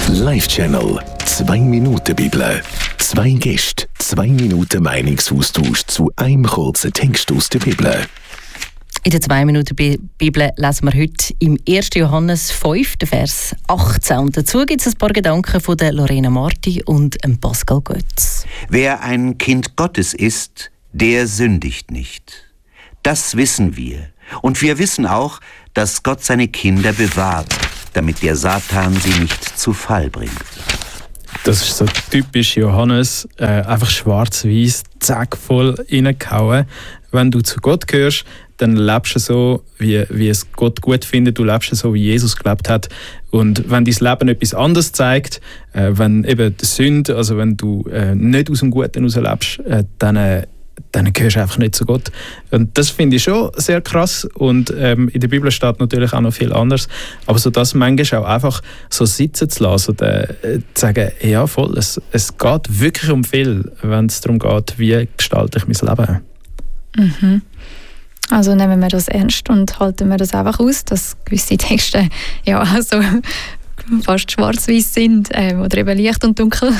Live-Channel 2 Minuten Bibel. 2 Gäste, 2 Minuten Meinungsaustausch zu einem kurzen Text aus der Bibel. In der 2 Minuten Bibel lesen wir heute im 1. Johannes 5, Vers 18. Und dazu gibt es ein paar Gedanken von der Lorena Marti und Pascal Götz. Wer ein Kind Gottes ist, der sündigt nicht. Das wissen wir. Und wir wissen auch, dass Gott seine Kinder bewahrt, damit der Satan sie nicht zu Fall bringt. Das ist so typisch Johannes, einfach schwarz-weiß, zack, voll reingehauen. Wenn du zu Gott gehörst, dann lebst du so, wie es Gott gut findet. Du lebst so, wie Jesus gelebt hat. Und wenn dein Leben etwas anderes zeigt, wenn eben die Sünde, also wenn du nicht aus dem Guten heraus lebst, dann gehörst du einfach nicht zu Gott. Und das finde ich schon sehr krass. Und in der Bibel steht natürlich auch noch viel anderes. Aber so das manchmal auch einfach so sitzen zu lassen und zu sagen, ja voll, es geht wirklich um viel, wenn es darum geht, wie gestalte ich mein Leben. Mhm. Also nehmen wir das ernst und halten wir das einfach aus, dass gewisse Texte ja auch so fast schwarz-weiß sind oder eben leicht und dunkel.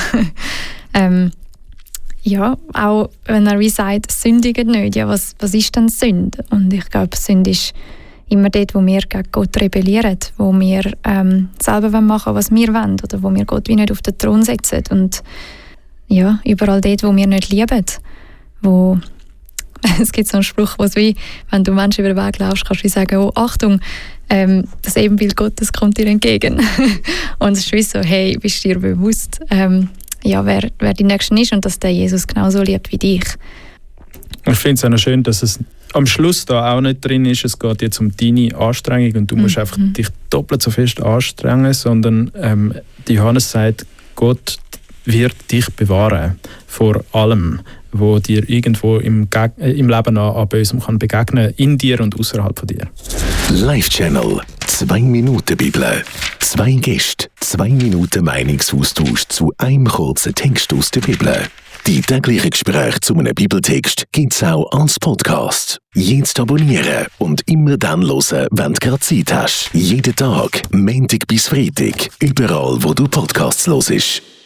Ja, auch wenn er wie sagt, sündigt nicht, ja, was ist denn Sünde? Und ich glaube, Sünde ist immer dort, wo wir gegen Gott rebellieren, wo wir selber machen, was wir wollen, oder wo wir Gott wie nicht auf den Thron setzen. Und ja, überall dort, wo wir nicht lieben, wo es gibt so einen Spruch, wo es wie, wenn du Menschen über den Weg laufst, kannst du wie sagen, oh Achtung, das Ebenbild Gottes kommt dir entgegen. Und es ist wie so, hey, bist du dir bewusst, ja, wer die Nächsten ist und dass der Jesus genauso liebt wie dich. Ich finde es auch noch schön, dass es am Schluss da auch nicht drin ist, es geht jetzt um deine Anstrengung und du musst einfach dich doppelt so fest anstrengen, sondern Johannes sagt, Gott wird dich bewahren vor allem, wo dir irgendwo im Leben an Bösem kann begegnen, in dir und außerhalb von dir. Live-Channel 2 Minuten Bibel. 2 Gäste, 2 Minuten Meinungsaustausch zu einem kurzen Text aus der Bibel. Die täglichen Gespräche zu einem Bibeltext gibt es auch als Podcast. Jetzt abonnieren und immer dann hören, wenn du gerade Zeit hast. Jeden Tag, Montag bis Freitag, überall wo du Podcasts hörst.